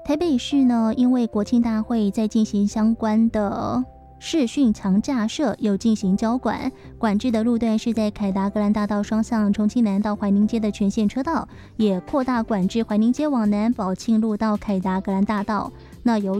台北市呢，因为国庆大会在进行相关的视讯强架设，有进行交管，管制的路段是在凯达格兰大道双向重庆南到怀宁街的全线车道，也扩大管制怀宁街往南宝庆路到凯达格兰大道。那由